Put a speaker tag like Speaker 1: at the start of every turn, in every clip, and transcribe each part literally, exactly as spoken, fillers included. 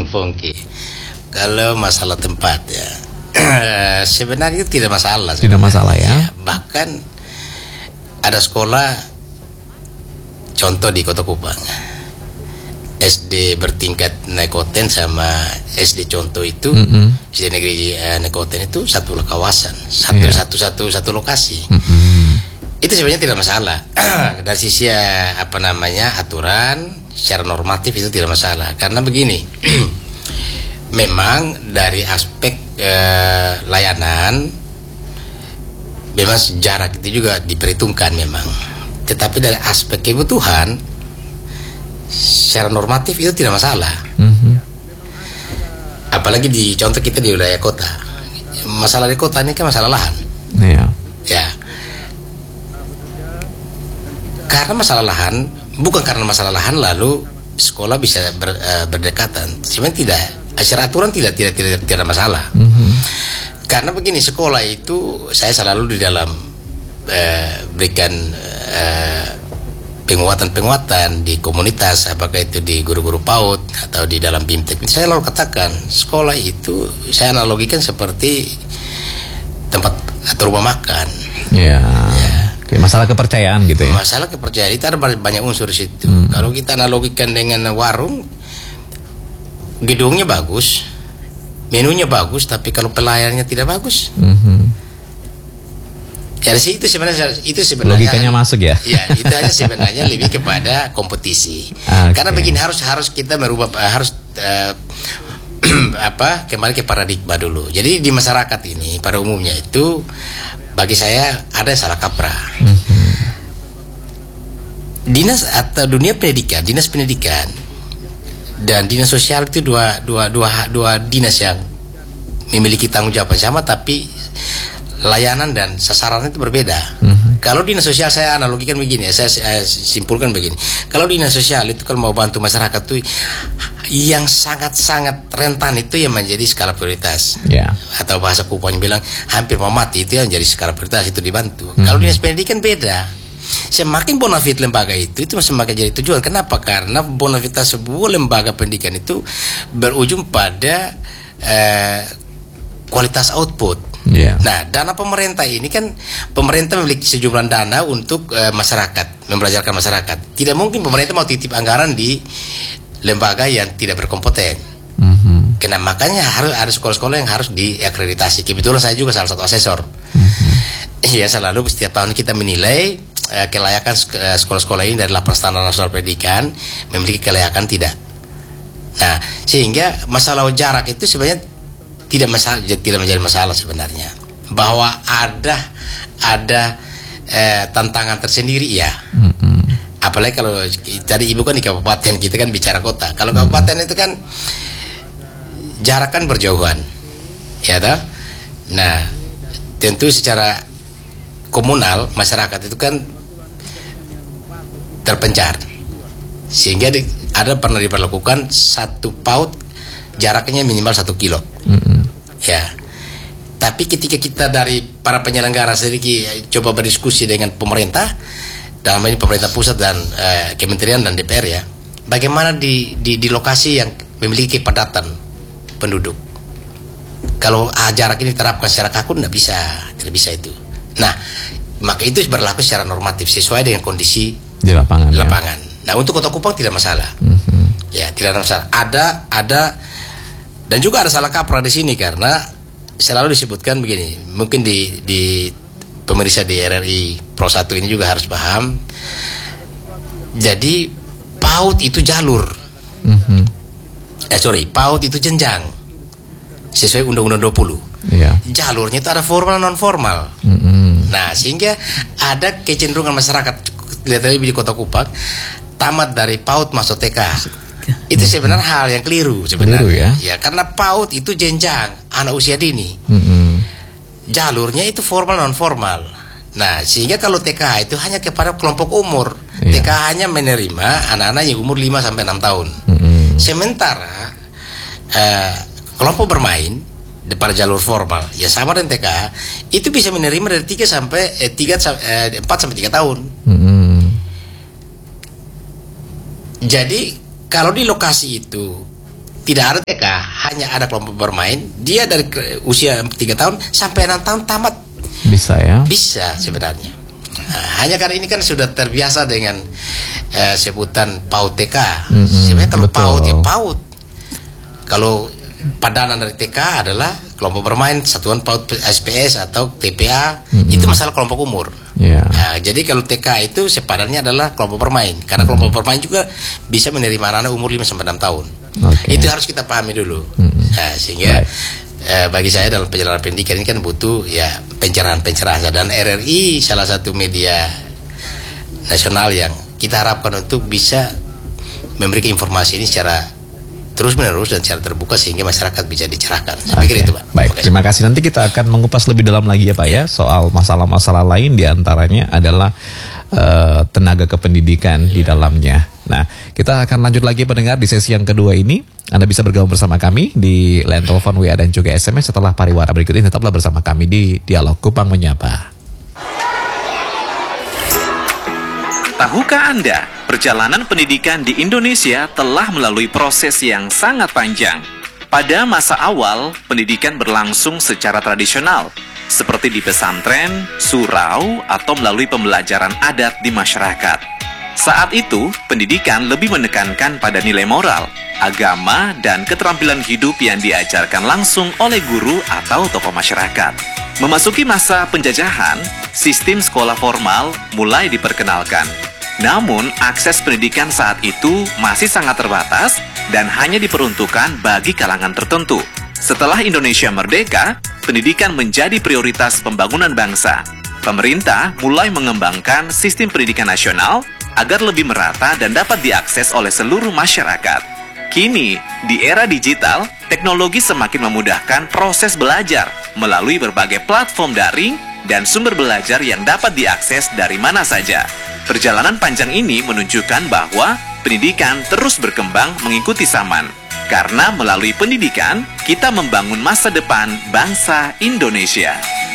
Speaker 1: Pongki. Kalau masalah tempat ya, sebenarnya tidak masalah.
Speaker 2: Tidak masalah ya.
Speaker 1: ya. Bahkan ada sekolah, contoh di Kota Kupang, S D bertingkat Nekoten sama S D contoh itu, mm-hmm. S D negeri uh, Nekoten itu satu kawasan, satu yeah. satu satu satu lokasi. Mm-hmm. Itu sebenarnya tidak masalah. Dari sisi uh, apa namanya aturan, secara normatif itu tidak masalah. Karena begini, memang dari aspek uh, layanan, memang jarak itu juga diperhitungkan memang. Tetapi dari aspek kebutuhan, secara normatif itu tidak masalah. Mm-hmm. Apalagi di contoh kita di wilayah kota. Masalah di kota ini kan masalah lahan.
Speaker 2: Yeah.
Speaker 1: Ya. Karena masalah lahan, bukan karena masalah lahan lalu sekolah bisa ber, uh, berdekatan. Sebenarnya tidak. Secara aturan tidak tidak tidak tidak masalah. Mm-hmm. Karena begini, sekolah itu saya selalu di dalam uh, berikan uh, penguatan-penguatan di komunitas, apakah itu di guru-guru PAUD atau di dalam BIMTEK. Saya selalu katakan, sekolah itu saya analogikan seperti tempat atau rumah makan.
Speaker 2: Ya. ya. Oke, masalah kepercayaan gitu ya.
Speaker 1: Masalah kepercayaan itu ada banyak unsur di situ. Hmm. Kalau kita analogikan dengan warung, gedungnya bagus, menunya bagus, tapi kalau pelayannya tidak bagus. Hmm. Ya sih, itu sebenarnya itu sebenarnya
Speaker 2: logikanya masuk ya.
Speaker 1: Ya, itu aja sebenarnya lebih kepada kompetisi. Okay. Karena begini, harus harus kita merubah, harus uh, apa kembali ke paradigma dulu. Jadi di masyarakat ini pada umumnya itu bagi saya ada salah kaprah. Mm-hmm. Dinas atau dunia pendidikan, dinas pendidikan dan dinas sosial itu dua dua dua dua dinas yang memiliki tanggung jawab sama, tapi layanan dan sasaran itu berbeda. Mm-hmm. Kalau dinas sosial, saya analogikan begini, saya, saya simpulkan begini. Kalau dinas sosial itu kalau mau bantu masyarakat tuh yang sangat-sangat rentan itu yang menjadi skala prioritas. Yeah. Atau bahasa Kupang bilang hampir mau mati itu yang jadi skala prioritas, itu dibantu. Mm-hmm. Kalau dinas pendidikan beda. Semakin bonafit lembaga itu itu semakin jadi tujuan. Kenapa? Karena bonafit sebuah lembaga pendidikan itu berujung pada eh, kualitas output. Yeah. Nah, dana pemerintah ini kan pemerintah memiliki sejumlah dana untuk uh, masyarakat, membelajarkan masyarakat. Tidak mungkin pemerintah mau titip anggaran di lembaga yang tidak berkompeten. Mm-hmm. Karena makanya harus ada sekolah-sekolah yang harus diakreditasi. Kebetulan saya juga salah satu asesor. Mm-hmm. Ya, selalu setiap tahun kita menilai uh, kelayakan uh, sekolah-sekolah ini dari laporan standar nasional pendidikan memiliki kelayakan tidak. Nah, sehingga masalah jarak itu sebenarnya tidak masalah, tidak menjadi masalah sebenarnya. Bahwa ada ada eh, tantangan tersendiri ya. Mm-hmm. Apalagi kalau tadi ibu kan di kabupaten, kita kan bicara kota. Kalau mm-hmm. kabupaten itu kan jarak kan berjauhan, ya toh. Nah, tentu secara komunal masyarakat itu kan terpencar, sehingga di, ada pernah diperlakukan satu PAUD jaraknya minimal satu kilo. Mm-hmm. Ya, tapi ketika kita dari para penyelenggara sendiri coba berdiskusi dengan pemerintah, dalam ini pemerintah pusat dan eh, kementerian dan D P R ya, bagaimana di, di, di lokasi yang memiliki kepadatan penduduk. Kalau ah, jarak ini diterapkan secara kaku, tidak bisa, tidak bisa itu. Nah, maka itu berlaku secara normatif sesuai dengan kondisi
Speaker 2: di lapangan.
Speaker 1: Di lapangan. Ya. Nah, untuk Kota Kupang tidak masalah. Mm-hmm. Ya, tidak ada masalah. Ada, ada. Dan juga ada salah kaprah di sini karena selalu disebutkan begini, mungkin di di pemirsa di R R I Pro satu ini juga harus paham. Jadi PAUD itu jalur, mm-hmm. eh sorry PAUD itu jenjang sesuai Undang-Undang dua puluh. Yeah. Jalurnya itu ada formal non formal. Mm-hmm. Nah, sehingga ada kecenderungan masyarakat, lihat tadi di Kota Kupang, tamat dari PAUD masuk T K. Itu sebenarnya hal yang keliru sebenarnya. Keliru, ya? Ya, karena PAUD itu jenjang anak usia dini. Mm-hmm. Jalurnya itu formal non formal. Nah, sehingga kalau T K itu hanya kepada kelompok umur. Yeah. T K hanya menerima anak-anak yang umur lima sampai enam tahun. Mm-hmm. Sementara uh, kelompok bermain pada jalur formal ya sama dengan T K itu bisa menerima dari tiga sampai eh, tiga eh, empat sampai tiga tahun. Mm-hmm. Jadi kalau di lokasi itu tidak ada T K, hanya ada kelompok bermain. Dia dari ke- usia tiga tahun sampai enam tahun tamat
Speaker 2: Bisa ya.
Speaker 1: bisa sebenarnya. Nah, hanya karena ini kan sudah terbiasa dengan eh, sebutan PAUD T K.
Speaker 2: Mm-mm,
Speaker 1: Sebenarnya kalau
Speaker 2: betul.
Speaker 1: PAUD ya PAUD. Kalau padanan dari T K adalah kelompok bermain, satuan PAUD S P S atau T P A,
Speaker 2: Mm-mm.
Speaker 1: itu masalah kelompok umur.
Speaker 2: Ya.
Speaker 1: Nah, jadi kalau T K itu sepadannya adalah kelompok bermain. Karena
Speaker 2: Mm-mm.
Speaker 1: kelompok bermain juga bisa menerima anak umur lima sampai enam tahun.
Speaker 2: Oke.
Speaker 1: Itu harus kita pahami dulu.
Speaker 2: Mm-mm.
Speaker 1: Nah, sehingga
Speaker 2: Baik.
Speaker 1: eh, bagi saya dalam perjalanan pendidikan ini kan butuh ya pencerahan-pencerahan, dan R R I salah satu media nasional yang kita harapkan untuk bisa memberikan informasi ini secara terus menerus dan secara terbuka sehingga masyarakat bisa dicerahkan. Saya pikir
Speaker 2: Oke,
Speaker 1: itu, Pak.
Speaker 2: Baik,
Speaker 1: Oke.
Speaker 2: terima kasih. Nanti kita akan mengupas lebih dalam lagi ya Pak ya soal masalah-masalah lain, diantaranya adalah eh, tenaga kependidikan di dalamnya. Nah, kita akan lanjut lagi pendengar di sesi yang kedua ini. Anda bisa bergabung bersama kami di line telepon, W A dan juga S M S setelah pariwara berikut ini. Tetaplah bersama kami di Dialog Kupang Menyapa.
Speaker 3: Tahukah Anda, perjalanan pendidikan di Indonesia telah melalui proses yang sangat panjang. Pada masa awal, pendidikan berlangsung secara tradisional, seperti di pesantren, surau, atau melalui pembelajaran adat di masyarakat. Saat itu, pendidikan lebih menekankan pada nilai moral, agama, dan keterampilan hidup yang diajarkan langsung oleh guru atau tokoh masyarakat. Memasuki masa penjajahan, sistem sekolah formal mulai diperkenalkan. Namun, akses pendidikan saat itu masih sangat terbatas dan hanya diperuntukkan bagi kalangan tertentu. Setelah Indonesia merdeka, pendidikan menjadi prioritas pembangunan bangsa. Pemerintah mulai mengembangkan sistem pendidikan nasional agar lebih merata dan dapat diakses oleh seluruh masyarakat. Kini, di era digital, teknologi semakin memudahkan proses belajar melalui berbagai platform daring dan sumber belajar yang dapat diakses dari mana saja. Perjalanan panjang ini menunjukkan bahwa pendidikan terus berkembang mengikuti zaman. Karena melalui pendidikan, kita membangun masa depan bangsa Indonesia.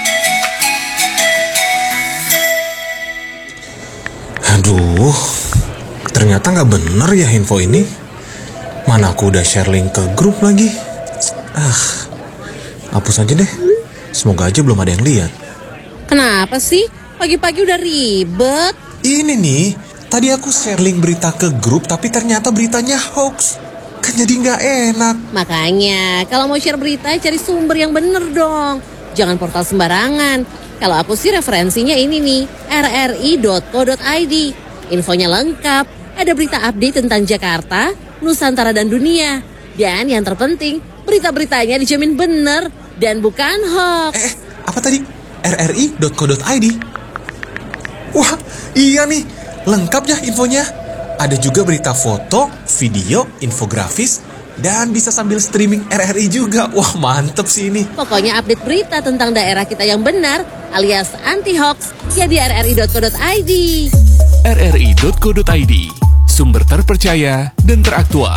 Speaker 4: Aduh, ternyata nggak bener ya info ini. Mana aku udah share link ke grup lagi. Ah, hapus aja deh. Semoga aja belum ada yang lihat.
Speaker 5: Kenapa sih? Pagi-pagi udah ribet.
Speaker 4: Ini nih, tadi aku share link berita ke grup tapi ternyata beritanya hoax. Kan jadi nggak enak.
Speaker 5: Makanya, kalau mau share berita, cari sumber yang bener dong. Jangan portal sembarangan. Kalau aku sih referensinya ini nih, r r i dot co dot i d. Infonya lengkap, ada berita update tentang Jakarta, Nusantara dan dunia. Dan yang terpenting, berita-beritanya dijamin bener dan bukan hoax.
Speaker 4: Eh, apa tadi? r r i dot co dot i d. Wah, iya nih, lengkap ya infonya. Ada juga berita foto, video, infografis, dan bisa sambil streaming R R I juga. Wah, mantep sih ini.
Speaker 5: Pokoknya update berita tentang daerah kita yang benar alias anti-hoax ya di r r i dot co dot i d.
Speaker 6: r r i dot co dot i d, sumber terpercaya dan teraktual.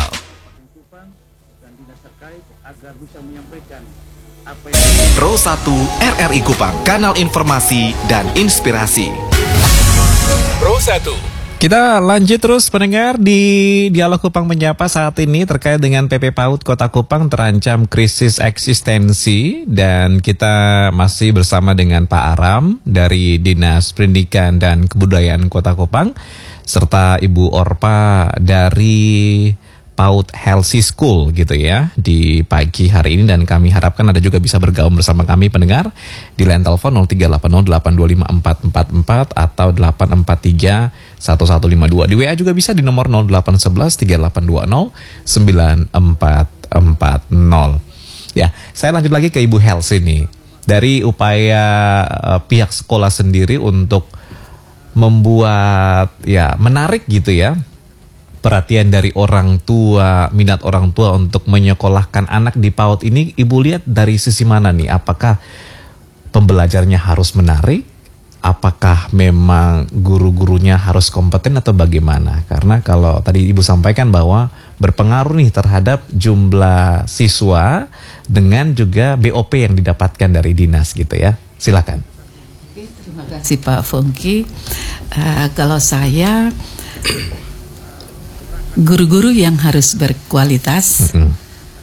Speaker 3: Pro satu R R I Kupang, kanal informasi dan inspirasi.
Speaker 6: Pro satu.
Speaker 2: Kita lanjut terus pendengar di Dialog Kupang Menyapa saat ini terkait dengan P P PAUD Kota Kupang terancam krisis eksistensi, dan kita masih bersama dengan Pak Aram dari Dinas Pendidikan dan Kebudayaan Kota Kupang serta Ibu Orpa dari PAUD Healthy School gitu ya di pagi hari ini, dan kami harapkan Anda juga bisa bergabung bersama kami pendengar di line telepon nol tiga delapan nol delapan dua lima empat empat empat atau delapan empat tiga satu satu lima dua. Di W A juga bisa di nomor nol delapan satu satu tiga delapan dua nol sembilan empat empat nol. Ya, saya lanjut lagi ke Ibu Healthy nih. Dari upaya uh, pihak sekolah sendiri untuk membuat ya menarik gitu ya perhatian dari orang tua, minat orang tua untuk menyekolahkan anak di PAUD ini, Ibu lihat dari sisi mana nih? Apakah pembelajarnya harus menarik? Apakah memang guru-gurunya harus kompeten atau bagaimana? Karena kalau tadi Ibu sampaikan bahwa berpengaruh nih terhadap jumlah siswa dengan juga B O P yang didapatkan dari dinas gitu ya. Silakan.
Speaker 7: Terima kasih Pak Fongki. Uh, kalau saya guru-guru yang harus berkualitas,
Speaker 2: Mm-hmm.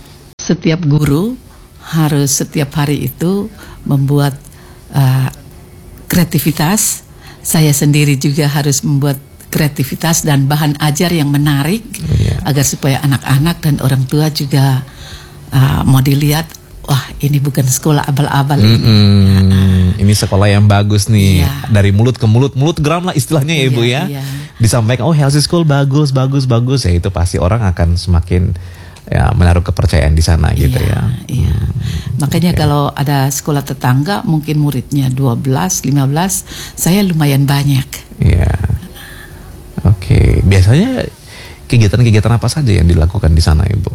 Speaker 7: setiap guru harus setiap hari itu membuat uh, kreativitas. Saya sendiri juga harus membuat kreativitas dan bahan ajar yang menarik, yeah, agar supaya anak-anak dan orang tua juga uh, mau dilihat, wah ini bukan sekolah abal-abal
Speaker 2: mm-hmm.
Speaker 7: ini. Uh,
Speaker 2: ini sekolah yang bagus nih,
Speaker 7: yeah,
Speaker 2: dari mulut ke mulut, mulut geram lah istilahnya ya, Ibu ya.
Speaker 7: Yeah.
Speaker 2: Disampaikan, oh healthy school bagus, bagus, bagus, ya itu pasti orang akan semakin ya menaruh kepercayaan di sana gitu,
Speaker 7: iya,
Speaker 2: ya.
Speaker 7: Iya.
Speaker 2: Hmm,
Speaker 7: Makanya
Speaker 2: okay.
Speaker 7: kalau ada sekolah tetangga mungkin muridnya dua belas, lima belas, saya lumayan banyak.
Speaker 2: Iya. Oke, okay. Biasanya kegiatan-kegiatan apa saja yang dilakukan di sana, Ibu?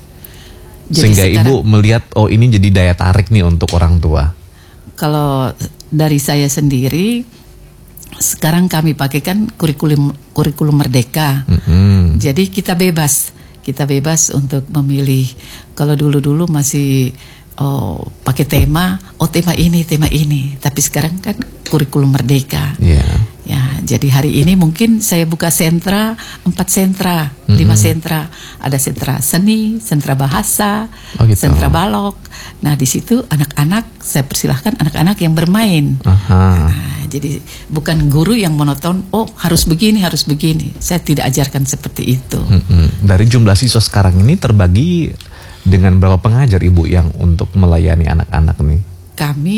Speaker 7: Jadi
Speaker 2: sehingga
Speaker 7: sekarang,
Speaker 2: Ibu melihat, oh ini jadi daya tarik nih untuk orang tua.
Speaker 7: Kalau dari saya sendiri, sekarang kami pakaikan kurikulum kurikulum merdeka.
Speaker 2: Mm-hmm.
Speaker 7: Jadi kita bebas, kita bebas untuk memilih. Kalau dulu-dulu masih oh pakai tema, oh tema ini, tema ini. Tapi sekarang kan kurikulum merdeka.
Speaker 2: Yeah.
Speaker 7: Ya, jadi hari ini mungkin saya buka sentra, empat sentra, mm-hmm. lima sentra. Ada sentra seni, sentra bahasa,
Speaker 2: oh, gitu.
Speaker 7: sentra balok. Nah di situ anak-anak, saya persilahkan anak-anak yang bermain.
Speaker 2: Aha.
Speaker 7: Nah, jadi bukan guru yang monoton, oh harus begini, harus begini. Saya tidak ajarkan seperti itu.
Speaker 2: Mm-hmm. Dari jumlah siswa sekarang ini terbagi dengan berapa pengajar, Ibu, yang untuk melayani anak-anak nih?
Speaker 7: Kami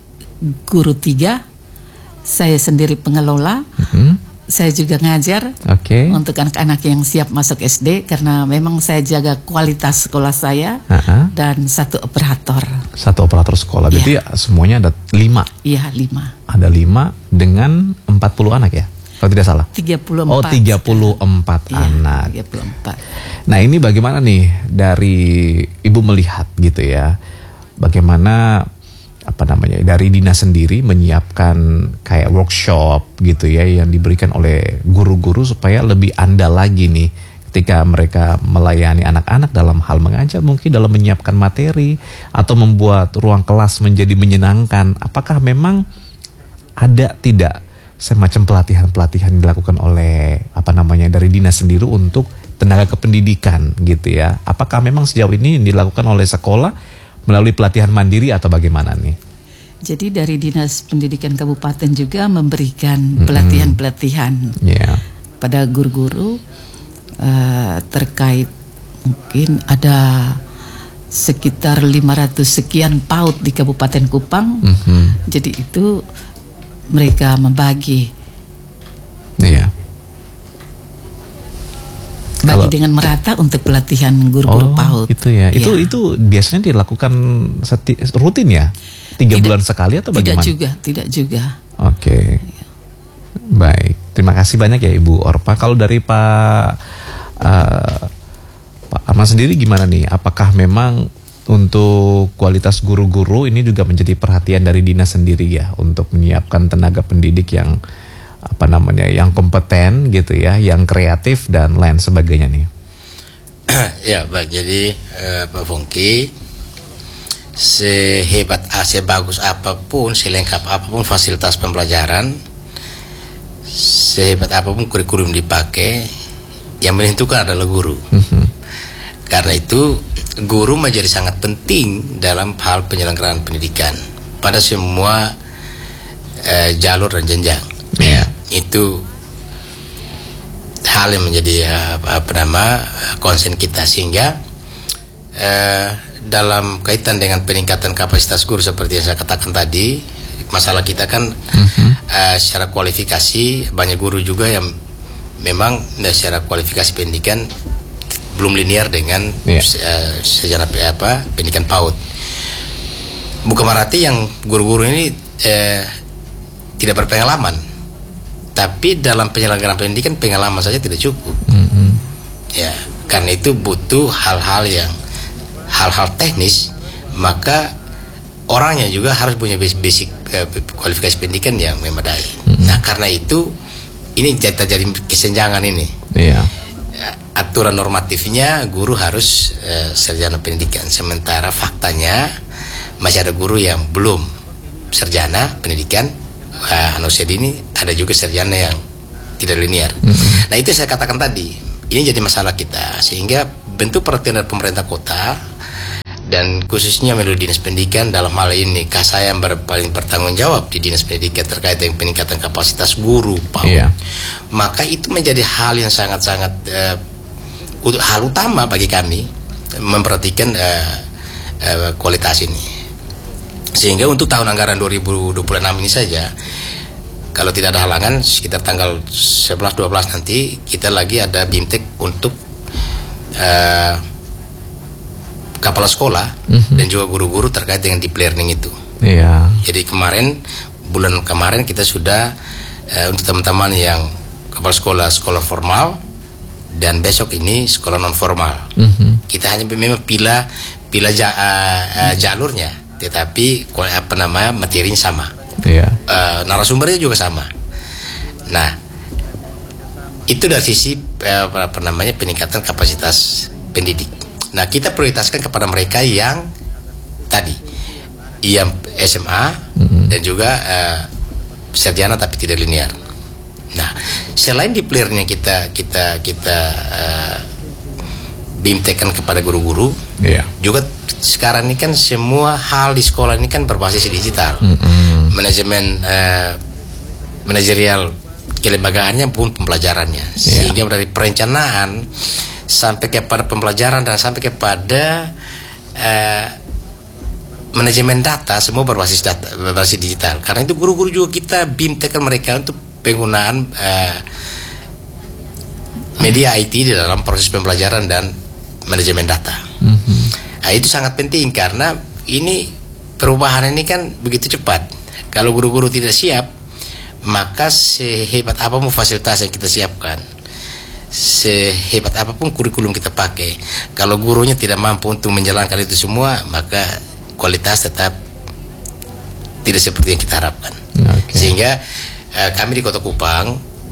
Speaker 7: guru tiga, saya sendiri pengelola, mm-hmm. saya juga ngajar,
Speaker 2: okay.
Speaker 7: untuk anak-anak yang siap masuk S D, karena memang saya jaga kualitas sekolah saya,
Speaker 2: uh-huh.
Speaker 7: dan satu operator.
Speaker 2: Satu operator sekolah, berarti ya. Semuanya ada lima?
Speaker 7: Iya, lima.
Speaker 2: Ada lima dengan empat puluh anak ya? Kalau tidak salah?
Speaker 7: tiga puluh empat.
Speaker 2: Oh, tiga puluh empat
Speaker 7: ya,
Speaker 2: anak.
Speaker 7: tiga puluh empat.
Speaker 2: Nah ini bagaimana nih dari Ibu melihat gitu ya, bagaimana apa namanya dari dinas sendiri menyiapkan kayak workshop gitu ya yang diberikan oleh guru-guru supaya lebih andal lagi nih ketika mereka melayani anak-anak dalam hal mengajar, mungkin dalam menyiapkan materi atau membuat ruang kelas menjadi menyenangkan. Apakah memang ada tidak semacam pelatihan-pelatihan yang dilakukan oleh apa namanya dari dinas sendiri untuk tenaga kependidikan gitu ya? Apakah memang sejauh ini dilakukan oleh sekolah melalui pelatihan mandiri atau bagaimana nih?
Speaker 7: Jadi dari Dinas Pendidikan Kabupaten juga memberikan pelatihan-pelatihan
Speaker 2: yeah.
Speaker 7: pada guru-guru uh, terkait mungkin ada sekitar lima ratus sekian PAUD di Kabupaten Kupang. Mm-hmm. Jadi itu mereka membagi.
Speaker 2: Iya. Yeah.
Speaker 7: Bagi
Speaker 2: Kalau,
Speaker 7: dengan merata untuk pelatihan guru-guru
Speaker 2: oh,
Speaker 7: PAUD.
Speaker 2: Itu ya.
Speaker 7: ya.
Speaker 2: Itu itu biasanya dilakukan seti, rutin ya? Tiga
Speaker 7: tidak,
Speaker 2: bulan sekali atau bagaimana?
Speaker 7: Tidak juga, tidak juga.
Speaker 2: Oke. Okay.
Speaker 7: Ya.
Speaker 2: Baik. Terima kasih banyak ya Ibu Orpa. Kalau dari Pak uh, Pak Arman sendiri gimana nih? Apakah memang untuk kualitas guru-guru ini juga menjadi perhatian dari dinas sendiri ya untuk menyiapkan tenaga pendidik yang apa namanya yang kompeten gitu ya, yang kreatif dan lain sebagainya nih.
Speaker 1: Ya baik, jadi eh, Pak Fongki, sehebat sebagus apapun, selengkap apapun fasilitas pembelajaran, sehebat apapun kurikulum dipakai, yang menentukan adalah guru. Mm-hmm. Karena itu guru menjadi sangat penting dalam hal penyelenggaraan pendidikan pada semua eh, jalur dan jenjang.
Speaker 2: Yeah.
Speaker 1: Itu hal yang menjadi apa, apa nama konsen kita, sehingga eh, dalam kaitan dengan peningkatan kapasitas guru seperti yang saya katakan tadi, masalah kita kan mm-hmm. eh, secara kualifikasi banyak guru juga yang memang secara kualifikasi pendidikan belum linear dengan yeah. uh, sejarah apa pendidikan PAUD. Bukan berarti yang guru-guru ini eh, tidak berpengalaman, tapi dalam penyelenggaraan pendidikan pengalaman saja tidak cukup. Mm-hmm. Ya, karena itu butuh hal-hal yang hal-hal teknis, maka orangnya juga harus punya basic, basic eh, kualifikasi pendidikan yang memadai. Mm-hmm. Nah, karena itu ini jadi kesenjangan ini.
Speaker 2: Iya.
Speaker 1: Aturan normatifnya guru harus uh, sarjana pendidikan, sementara faktanya masih ada guru yang belum sarjana pendidikan. Uh, Anusia ini ada juga sarjana yang tidak linear. Mm-hmm. Nah itu saya katakan tadi, ini jadi masalah kita, sehingga bentuk perhatian dari pemerintah kota dan khususnya melalui dinas pendidikan dalam hal ini saya yang ber, paling bertanggung jawab di dinas pendidikan terkait dengan peningkatan kapasitas guru PAUD. Yeah. Maka itu menjadi hal yang sangat-sangat uh, hal utama bagi kami memperhatikan uh, uh, kualitas ini. Sehingga untuk tahun anggaran dua ribu dua puluh enam ini saja, kalau tidak ada halangan sekitar tanggal sebelas dua belas nanti kita lagi ada BIMTEK untuk uh, kepala sekolah mm-hmm. dan juga guru-guru terkait dengan deep learning itu.
Speaker 2: Iya.
Speaker 1: Jadi kemarin bulan kemarin kita sudah uh, untuk teman-teman yang kepala sekolah sekolah formal dan besok ini sekolah non formal. Mm-hmm. Kita hanya memang pilih pilih ja, uh, uh, jalurnya, tetapi apa namanya materinya sama.
Speaker 2: Iya.
Speaker 1: Uh, narasumbernya juga sama. Nah, itu dari sisi uh, apa namanya peningkatan kapasitas pendidik. Nah, kita prioritaskan kepada mereka yang tadi yang S M A mm-hmm. dan juga uh, sarjana tapi tidak linear. Nah, selain di playernya kita kita kita uh, bimtekan kepada guru-guru, yeah. juga sekarang ini kan semua hal di sekolah ini kan berbasis digital. Mm-hmm. Manajemen uh, manajerial kelembagaannya pun pembelajarannya, yeah. sehingga dari perencanaan sampai kepada pembelajaran dan sampai kepada uh, manajemen data semua berbasis data berbasis digital. Karena itu guru-guru juga kita bimtekan mereka untuk penggunaan uh, media I T di dalam proses pembelajaran dan manajemen data. Mm-hmm. Nah, itu sangat penting karena ini perubahan ini kan begitu cepat. Kalau guru-guru tidak siap, maka sehebat apapun fasilitas yang kita siapkan, sehebat apapun kurikulum kita pakai, kalau gurunya tidak mampu untuk menjalankan itu semua, maka kualitas tetap tidak seperti yang kita harapkan. Okay. Sehingga uh, kami di Kota Kupang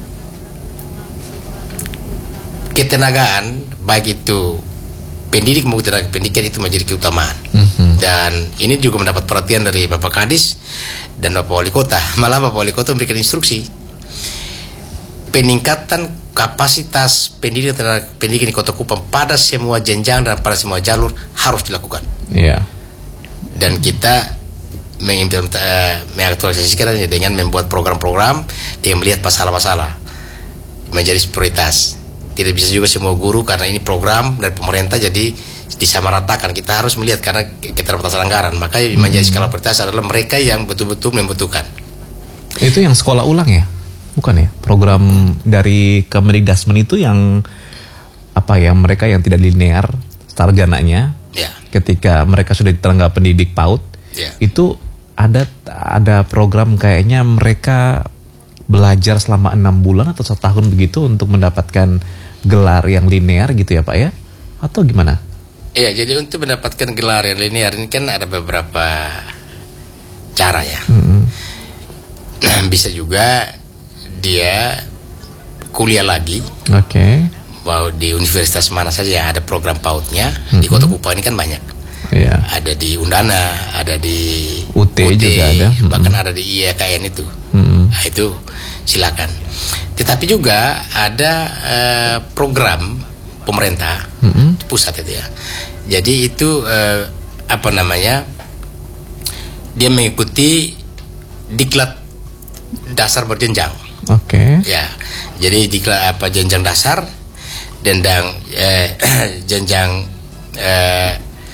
Speaker 1: ketenagaan baik itu pendidik maupun tenaga pendidikan itu menjadi keutamaan. Mm-hmm. Dan ini juga mendapat perhatian dari Bapak Kadis dan Bapak Wali Kota. Malah Bapak Wali Kota memberikan instruksi peningkatan kapasitas pendidikan tenaga pendidikan di Kota Kupang pada semua jenjang dan pada semua jalur harus dilakukan. Iya. Yeah. Dan kita mengaktualisasikan dengan membuat program-program yang melihat masalah-masalah menjadi prioritas. Tidak bisa juga semua guru karena ini program dari pemerintah jadi disamaratakan. Kita harus melihat karena keterbatasan anggaran. Maka yang menjadi skala prioritas adalah mereka yang betul-betul membutuhkan.
Speaker 2: Itu yang sekolah ulang ya? Bukan ya? Program dari Kemendikbudrismen itu yang apa ya? Mereka yang tidak linear sarjananya. Ya. Ketika mereka sudah di tenaga pendidik PAUD, ya. Itu ada ada program kayaknya mereka belajar selama enam bulan atau setahun begitu untuk mendapatkan gelar yang linear gitu ya Pak ya? Atau gimana?
Speaker 1: Iya, jadi untuk mendapatkan gelar yang linear ini kan ada beberapa cara ya. Mm-hmm. Nah, bisa juga dia kuliah lagi. Oke. Okay. Mau di universitas mana saja ada program PAUD-nya. Mm-hmm. Di Kota Kupang ini kan banyak. Yeah. Ada di Undana, ada di
Speaker 2: U T, U T juga ada.
Speaker 1: Bahkan
Speaker 2: mm-hmm.
Speaker 1: ada di I A K N itu.
Speaker 2: Mm-hmm.
Speaker 1: Nah, itu silakan. Tetapi juga ada uh, program pemerintah mm-hmm. pusat itu ya. Jadi itu uh, apa namanya? Dia mengikuti diklat dasar berjenjang.
Speaker 2: Oke. Okay.
Speaker 1: Ya. Jadi diklat apa jenjang dasar dan eh, jenjang eh,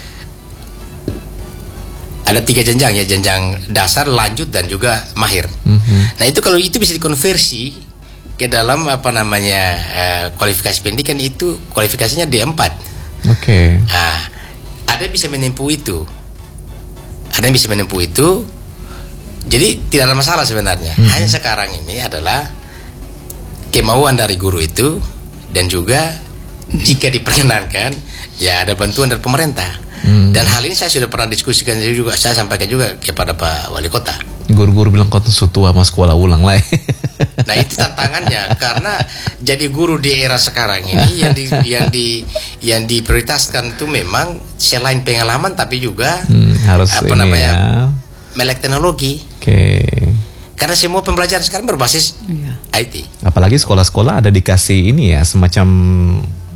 Speaker 1: ada tiga jenjang ya, jenjang dasar, lanjut dan juga mahir. Mm-hmm. Nah itu kalau itu bisa dikonversi ke dalam apa namanya uh, kualifikasi pendidikan itu kualifikasinya D empat.
Speaker 2: Oke. Okay.
Speaker 1: Nah, ada yang bisa menempuh itu, ada yang bisa menempuh itu. Jadi tidak ada masalah sebenarnya. Mm-hmm. Hanya sekarang ini adalah kemauan dari guru itu dan juga jika diperkenankan ya ada bantuan dari pemerintah. Hmm. Dan hal ini saya sudah pernah diskusikan juga, saya sampaikan juga kepada Pak Wali Kota.
Speaker 2: Guru-guru bilang kau tuh tua sama sekolah ulang lah.
Speaker 1: Nah itu tantangannya karena jadi guru di era sekarang ini yang di yang di yang diprioritaskan itu memang selain pengalaman tapi juga hmm, harus apa namanya ya. melek teknologi.
Speaker 2: Oke. Okay.
Speaker 1: Karena semua pembelajaran sekarang berbasis iya. I T.
Speaker 2: Apalagi sekolah-sekolah ada dikasih ini ya semacam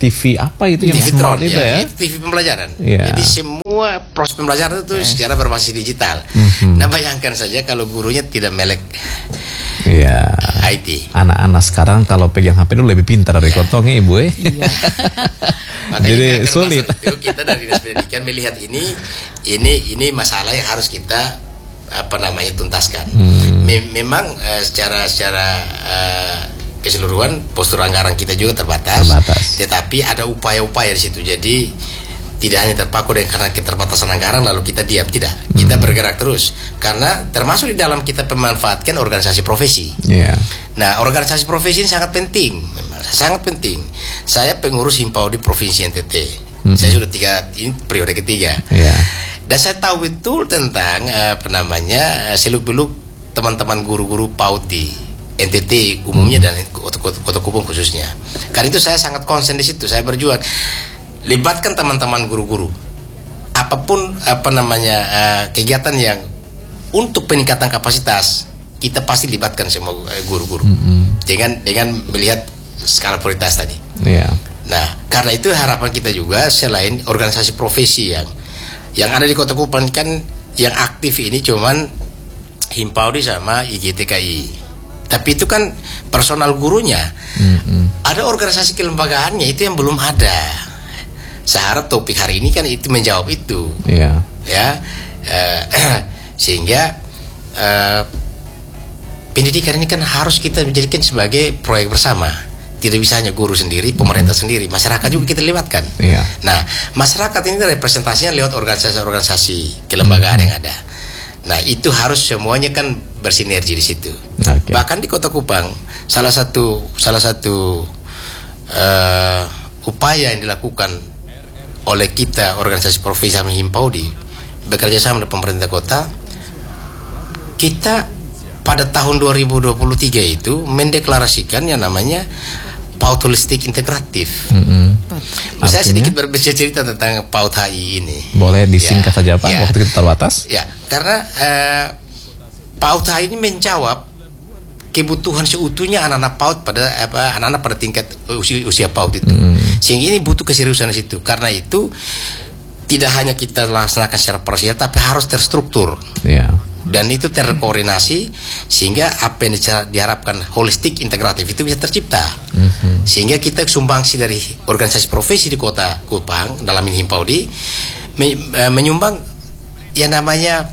Speaker 2: T V apa itu yang
Speaker 1: T V
Speaker 2: smart
Speaker 1: Tron,
Speaker 2: itu ya?
Speaker 1: T V pembelajaran.
Speaker 2: Ya.
Speaker 1: Jadi semua proses pembelajaran itu secara berbasis digital.
Speaker 2: Mhm.
Speaker 1: Nah bayangkan saja kalau gurunya tidak melek
Speaker 2: Iya.
Speaker 1: I T.
Speaker 2: Anak-anak sekarang kalau pegang H P itu lebih pintar dari kotongnya ibu eh.
Speaker 1: Makanya
Speaker 2: Jadi
Speaker 1: karena
Speaker 2: sulit.
Speaker 1: itu kita dari Dinas Pendidikan melihat ini, ini, ini masalah yang harus kita apa namanya tuntaskan.
Speaker 2: Hmm.
Speaker 1: Me- memang uh, secara secara uh, keseluruhan postur anggaran kita juga terbatas,
Speaker 2: Terbatas.
Speaker 1: tetapi ada upaya-upaya di situ. Jadi tidak hanya terpaku dengan karena keterbatasan anggaran lalu kita diam, tidak. Kita bergerak terus karena termasuk di dalam kita memanfaatkan organisasi profesi.
Speaker 2: Iya.
Speaker 1: Nah, organisasi profesi ini sangat penting, memang sangat penting. Saya pengurus Himpau di Provinsi N T T.
Speaker 2: Mhm.
Speaker 1: Saya sudah tiga ini periode ketiga.
Speaker 2: Iya.
Speaker 1: Dan saya tahu betul tentang eh, apa namanya seluk-beluk teman-teman guru-guru PAUD di N T T umumnya dan Kota, Kota, Kota Kupang khususnya. Karena itu saya sangat konsen di situ. Saya berjuang libatkan teman-teman guru-guru. Apapun apa namanya eh, kegiatan yang untuk peningkatan kapasitas kita pasti libatkan semua eh, guru-guru
Speaker 2: Mhm.
Speaker 1: dengan dengan melihat skala prioritas tadi.
Speaker 2: Iya.
Speaker 1: Nah, karena itu harapan kita juga selain organisasi profesi yang yang ada di Kota Kupang kan yang aktif ini cuman Himpaudi sama I G T K I. Tapi itu kan personal gurunya.
Speaker 2: Mhm.
Speaker 1: Ada organisasi kelembagaannya itu yang belum ada. Saya harap topik hari ini kan itu menjawab itu.
Speaker 2: Iya.
Speaker 1: Ya. Eh, sehingga eh, pendidikan ini kan harus kita menjadikan sebagai proyek bersama. Tidak bisa hanya guru sendiri, pemerintah sendiri, masyarakat juga kita libatkan.
Speaker 2: Iya.
Speaker 1: Nah, masyarakat ini representasinya lewat organisasi-organisasi kelembagaan yang ada. Nah, itu harus semuanya kan bersinergi di situ.
Speaker 2: Oke.
Speaker 1: Bahkan di Kota Kupang, salah satu salah satu eh, upaya yang dilakukan oleh kita organisasi profesi sama Himpaudi bekerja sama dengan pemerintah kota, kita pada tahun dua ribu dua puluh tiga itu mendeklarasikan yang namanya PAUD holistik integratif.
Speaker 2: Mhm.
Speaker 1: Saya
Speaker 2: Artinya?
Speaker 1: sedikit bercerita tentang PAUD H I ini.
Speaker 2: Boleh disingkat
Speaker 1: Ya,
Speaker 2: saja Pak,
Speaker 1: ya.
Speaker 2: waktu kita terbatas.
Speaker 1: Ya, karena eh, PAUD H I ini menjawab kebutuhan seutuhnya anak-anak PAUD pada apa anak-anak pada tingkat usia, usia PAUD itu.
Speaker 2: Mm.
Speaker 1: Sehingga ini butuh keseriusan di situ. Karena itu tidak hanya kita laksanakan secara parsial tapi harus terstruktur.
Speaker 2: Iya.
Speaker 1: Dan itu terkoordinasi sehingga apa yang diharapkan holistik integratif itu bisa tercipta.
Speaker 2: Mhm.
Speaker 1: Sehingga kita sumbangsi dari organisasi profesi di Kota Kupang dalam ini Himpaudi me- eh, menyumbang yang namanya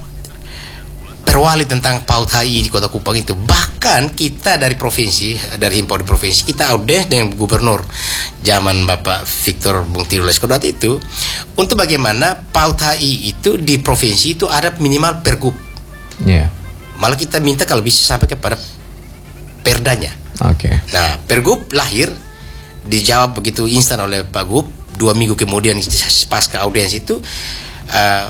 Speaker 1: perwali tentang PAUD H I di Kota Kupang itu. Bahkan kita dari provinsi, dari Himpaudi provinsi, kita udah dengan gubernur zaman Bapak Victor Bung Tiru Leskodat itu untuk bagaimana PAUD H I itu di provinsi itu ada minimal pergub.
Speaker 2: Iya.
Speaker 1: Malah kita minta kalau bisa sampai kepada perdanya.
Speaker 2: Oke.
Speaker 1: Nah, pergub lahir dijawab begitu instan oleh Pak Gub. Dua minggu kemudian pasca audiens itu uh,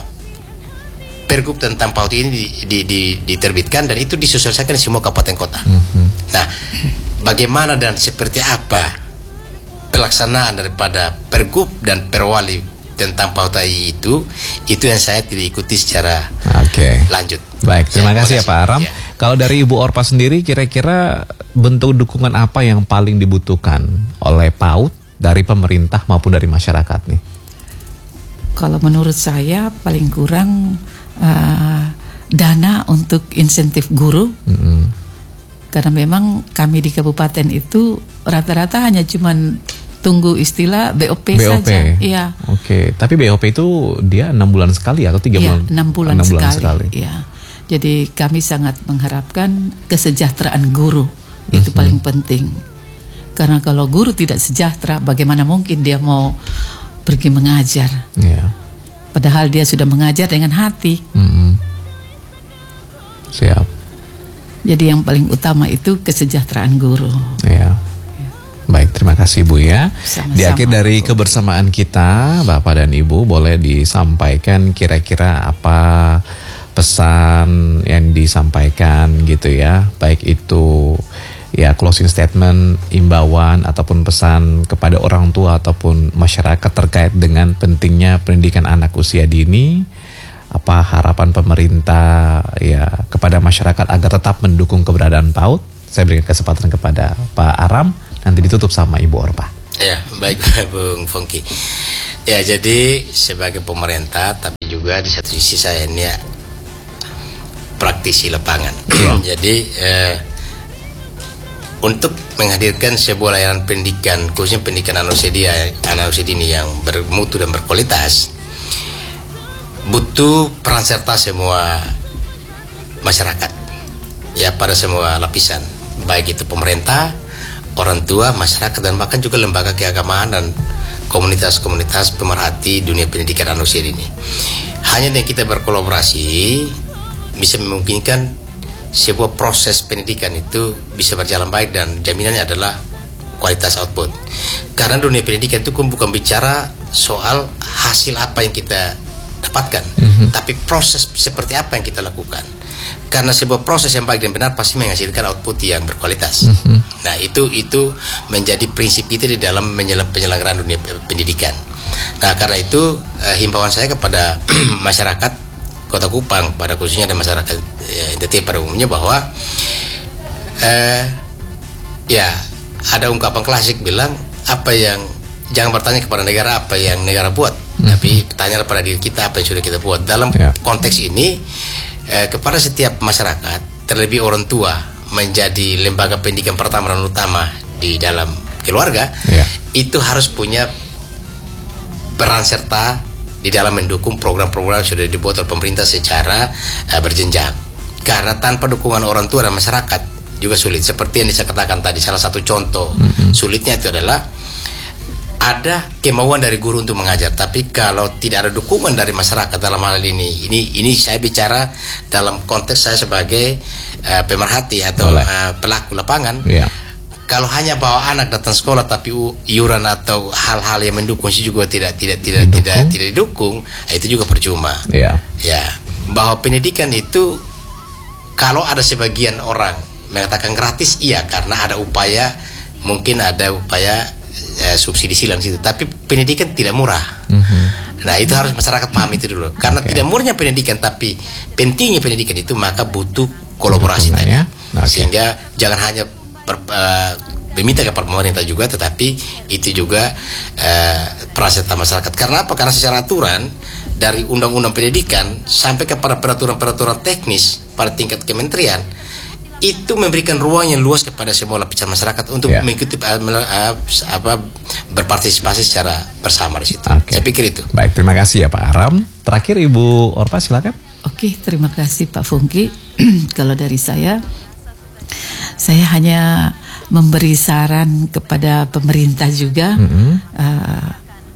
Speaker 1: pergub tentang PAUD ini di, di, di, diterbitkan dan itu disosialisasikan di semua kabupaten kota.
Speaker 2: Mhm.
Speaker 1: Nah, bagaimana dan seperti apa pelaksanaan daripada pergub dan perwali tentang PAUD H I itu, itu yang saya tidak ikuti secara
Speaker 2: Oke.
Speaker 1: lanjut.
Speaker 2: Baik, terima
Speaker 1: Ya,
Speaker 2: kasih ya Pak Aram.
Speaker 1: Ya.
Speaker 2: Kalau dari Ibu Orpa sendiri, kira-kira bentuk dukungan apa yang paling dibutuhkan oleh PAUD dari pemerintah maupun dari masyarakat nih?
Speaker 7: Kalau menurut saya paling kurang uh, dana untuk insentif guru,
Speaker 2: Mhm.
Speaker 7: karena memang kami di kabupaten itu rata-rata hanya cuman tunggu istilah B O P,
Speaker 2: B O P.
Speaker 7: saja. Iya.
Speaker 2: Oke, tapi B O P itu dia enam bulan sekali atau tiga
Speaker 7: Iya,
Speaker 2: bulan?
Speaker 7: enam bulan,
Speaker 2: enam bulan
Speaker 7: sekali. Iya. Jadi kami sangat mengharapkan kesejahteraan guru itu
Speaker 2: Mhm.
Speaker 7: paling penting. Karena kalau guru tidak sejahtera, bagaimana mungkin dia mau pergi mengajar?
Speaker 2: Iya.
Speaker 7: Padahal dia sudah mengajar dengan hati.
Speaker 2: Mhm. Siap.
Speaker 7: Jadi yang paling utama itu kesejahteraan guru.
Speaker 2: Iya. Baik, terima kasih Bu ya.
Speaker 7: Sama-sama,
Speaker 2: Di akhir dari
Speaker 7: Bu.
Speaker 2: kebersamaan kita, Bapak dan Ibu, boleh disampaikan kira-kira apa pesan yang disampaikan gitu ya, baik itu ya closing statement, imbauan ataupun pesan kepada orang tua ataupun masyarakat terkait dengan pentingnya pendidikan anak usia dini. Apa harapan pemerintah ya kepada masyarakat agar tetap mendukung keberadaan PAUD? Saya berikan kesempatan kepada Pak Aram, nanti ditutup sama Ibu Orpa.
Speaker 1: Ya, baik Bung Fongki. Ya, jadi sebagai pemerintah, tapi juga di satu sisi saya ini ya, praktisi lapangan. Jadi eh, untuk menghadirkan sebuah layanan pendidikan, khususnya pendidikan anak usia dia, anak usia dini yang bermutu dan berkualitas, butuh peran serta semua masyarakat, ya, pada semua lapisan, baik itu pemerintah, orang tua, masyarakat, dan bahkan juga lembaga keagamaan dan komunitas-komunitas pemerhati dunia pendidikan anak usia dini. Hanya dengan kita berkolaborasi bisa memungkinkan sebuah proses pendidikan itu bisa berjalan baik, dan jaminannya adalah kualitas output. Karena dunia pendidikan itu bukan bicara soal hasil apa yang kita dapatkan, mm-hmm. tapi proses seperti apa yang kita lakukan. Karena sebuah proses yang baik dan benar pasti menghasilkan output yang berkualitas. Mm-hmm. Nah, itu itu menjadi prinsip kita di dalam penyelenggaraan dunia pendidikan. Nah, karena itu eh, himbauan saya kepada masyarakat Kota Kupang, pada khususnya dan masyarakat ya, N T T pada umumnya, bahwa eh, ya ada ungkapan klasik bilang, apa yang jangan bertanya kepada negara apa yang negara buat, mm-hmm. tapi tanya pada diri kita apa yang sudah kita buat. Dalam yeah. konteks ini eh, kepada setiap masyarakat, terlebih orang tua menjadi lembaga pendidikan pertama dan utama di dalam keluarga, yeah. itu harus punya peran serta di dalam mendukung program-program yang sudah dibuat oleh pemerintah secara uh, berjenjang. Karena tanpa dukungan orang tua dan masyarakat juga sulit. Seperti yang saya katakan tadi, salah satu contoh mm-hmm. sulitnya itu adalah ada kemauan dari guru untuk mengajar, tapi kalau tidak ada dukungan dari masyarakat dalam hal ini, ini ini saya bicara dalam konteks saya sebagai uh, pemerhati atau uh, pelaku lapangan. Yeah. Kalau hanya bawa anak datang sekolah tapi iuran atau hal-hal yang mendukung sih juga tidak tidak tidak didukung. tidak tidak didukung, itu juga percuma. Yeah. Ya, bahwa pendidikan itu kalau ada sebagian orang mengatakan gratis, iya, karena ada upaya, mungkin ada upaya eh, subsidi silang situ. Tapi pendidikan tidak murah. Mm-hmm. Nah, itu harus masyarakat paham itu dulu. Karena okay. tidak murahnya pendidikan, tapi pentingnya pendidikan itu, maka butuh kolaborasi tadi. Ya? Okay. Sehingga jangan hanya Per, uh, meminta kepada pemerintah juga, tetapi itu juga uh, peran serta masyarakat. Karena apa? Karena secara aturan dari undang-undang pendidikan sampai kepada peraturan-peraturan teknis pada tingkat kementerian, itu memberikan ruang yang luas kepada semua lapisan masyarakat untuk yeah. mengikuti uh, uh, apa berpartisipasi secara bersama di situ. Okay. Saya pikir itu.
Speaker 2: Baik, terima kasih ya Pak Aram. Terakhir Ibu Orpa, silakan.
Speaker 7: Oke, terima kasih Pak Fongki. Kalau dari saya, saya hanya memberi saran kepada pemerintah juga, mm-hmm. uh,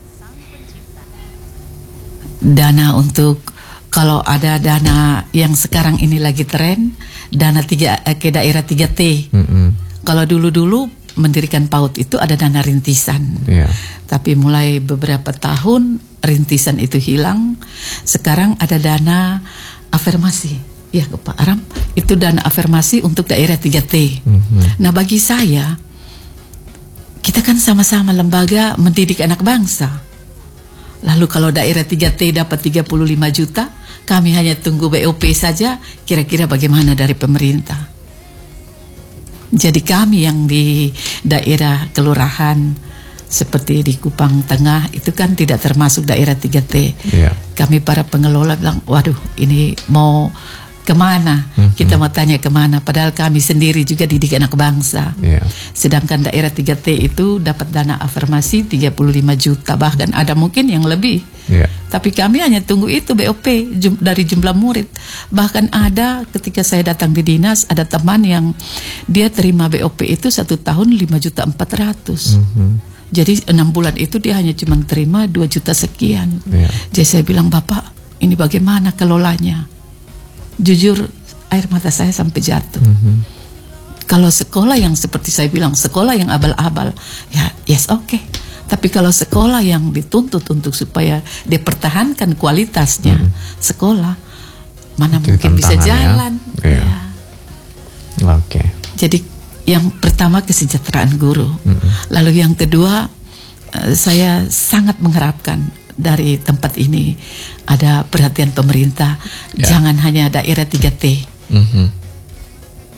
Speaker 7: dana untuk, kalau ada dana yang sekarang ini lagi tren, dana tiga eh, ke daerah tiga T. Mm-hmm. Kalau dulu-dulu mendirikan PAUD itu ada dana rintisan, yeah. tapi mulai beberapa tahun rintisan itu hilang. Sekarang ada dana afirmasi. Ya, Pak Aram, itu dana afirmasi untuk daerah tiga T. Mm-hmm. Nah, bagi saya, kita kan sama-sama lembaga mendidik anak bangsa. Lalu kalau daerah tiga T dapat tiga puluh lima juta, kami hanya tunggu B O P saja, kira-kira bagaimana dari pemerintah? Jadi kami yang di daerah kelurahan seperti di Kupang Tengah itu kan tidak termasuk daerah tiga T. Yeah. Kami para pengelola bilang, waduh, ini mau kemana? Mm-hmm. Kita mau tanya kemana? Padahal kami sendiri juga didik anak bangsa. Yeah. Sedangkan daerah tiga T itu dapat dana afirmasi tiga puluh lima juta, bahkan ada mungkin yang lebih. Yeah. Tapi kami hanya tunggu itu B O P jum, dari jumlah murid. Bahkan ada ketika saya datang di dinas, ada teman yang dia terima B O P itu satu tahun lima juta empat ratus. Mm-hmm. Jadi enam bulan itu dia hanya cuma terima dua juta sekian. Yeah. Jadi saya bilang, Bapak, ini bagaimana kelolanya? Jujur, air mata saya sampai jatuh. Mm-hmm. Kalau sekolah yang seperti saya bilang, sekolah yang abal-abal, ya yes oke. Okay. Tapi kalau sekolah yang dituntut untuk supaya dipertahankan kualitasnya, mm-hmm. sekolah mana itu mungkin bisa jalan.
Speaker 2: Ya. Ya. Oke. Okay.
Speaker 7: Jadi yang pertama kesejahteraan guru, mm-hmm. lalu yang kedua saya sangat mengharapkan dari tempat ini ada perhatian pemerintah, yeah. jangan hanya daerah tiga T. Mm-hmm.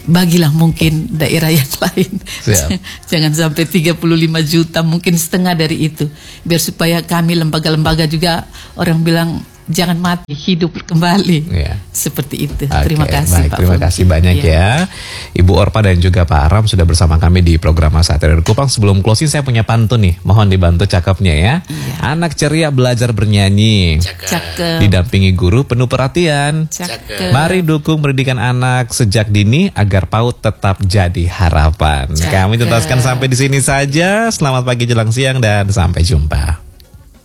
Speaker 7: bagilah mungkin daerah yang lain.
Speaker 2: Siap.
Speaker 7: Jangan sampai tiga puluh lima juta, mungkin setengah dari itu. Biar supaya kami lembaga-lembaga juga orang bilang jangan mati, hidup kembali.
Speaker 2: Ya.
Speaker 7: Seperti itu.
Speaker 2: Oke,
Speaker 7: Terima
Speaker 2: baik,
Speaker 7: kasih Pak.
Speaker 2: terima
Speaker 7: Fon.
Speaker 2: kasih banyak ya. Ibu Orpa dan juga Pak Aram sudah bersama kami di program Masa Hati Radio Kupang. Sebelum closing saya punya pantun nih, mohon dibantu cakepnya ya.
Speaker 7: Iya.
Speaker 2: Anak ceria belajar bernyanyi,
Speaker 7: Cakep.
Speaker 2: didampingi guru penuh perhatian.
Speaker 7: Cakep.
Speaker 2: Mari dukung pendidikan anak sejak dini agar PAUD tetap jadi harapan.
Speaker 7: Cakep.
Speaker 2: Kami tuntaskan sampai di sini saja. Selamat pagi jelang siang dan sampai jumpa.